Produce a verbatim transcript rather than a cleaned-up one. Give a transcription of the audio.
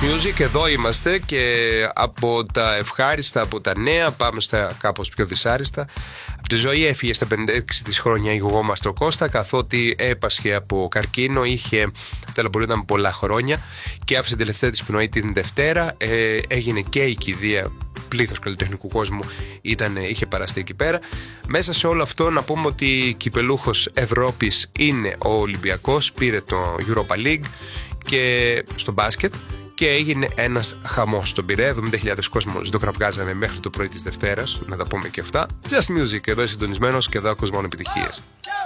Music, εδώ είμαστε και από τα ευχάριστα, από τα νέα πάμε στα κάπως πιο δυσάριστα. Από τη ζωή έφυγε στα πενήντα έξι της χρόνια η Γογό Μαστροκώστα, καθότι έπασχε από καρκίνο, είχε ταλαιπωρούνταν με πολλά χρόνια και άφησε την τελευταία της πνοή την Δευτέρα. Ε, έγινε και η κηδεία, πλήθος καλλιτεχνικού κόσμου ήταν, είχε παραστεί εκεί πέρα. Μέσα σε όλο αυτό να πούμε ότι κυπελούχος Ευρώπης είναι ο Ολυμπιακός, πήρε το Europa League και στο μπάσκετ. Και έγινε ένας χαμός στον Πειραιά. εβδομήντα χιλιάδες κόσμος το κραυγάζανε μέχρι το πρωί της Δευτέρας. Να τα πούμε και αυτά. Just Music, εδώ είσαι συντονισμένος και εδώ ακούς μόνο επιτυχίες.